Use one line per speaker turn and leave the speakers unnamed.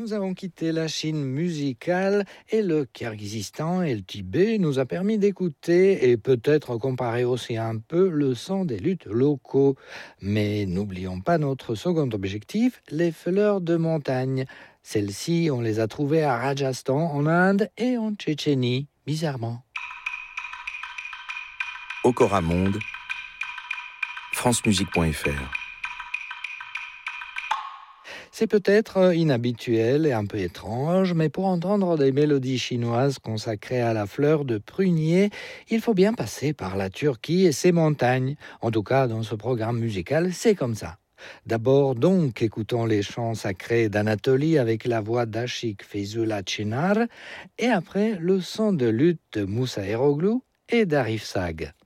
Nous avons quitté la Chine musicale et le Kirghizistan et le Tibet nous a permis d'écouter et peut-être comparer aussi un peu le son des luttes locaux. Mais n'oublions pas notre second objectif, les fleurs de montagne. Celles-ci, on les a trouvées à Rajasthan en Inde et en Tchétchénie, bizarrement.
Okora Monde, francemusique.fr.
C'est peut-être inhabituel et un peu étrange, mais pour entendre des mélodies chinoises consacrées à la fleur de prunier, il faut bien passer par la Turquie et ses montagnes. En tout cas, dans ce programme musical, c'est comme ça. D'abord donc, écoutons les chants sacrés d'Anatolie avec la voix d'Achik Feyzullah Çınar, et après le son de luth de Moussa Eroglu et d'Arif Sag.